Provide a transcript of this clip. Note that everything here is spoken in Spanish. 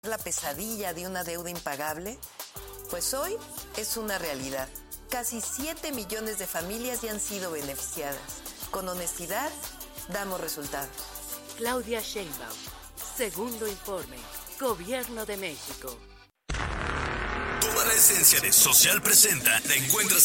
la pesadilla de una deuda impagable? Pues hoy es una realidad. Casi 7 millones de familias ya han sido beneficiadas. Con honestidad, damos resultados. Claudia Sheinbaum, segundo informe, Gobierno de México. Toda la esencia de Social Presenta la encuentras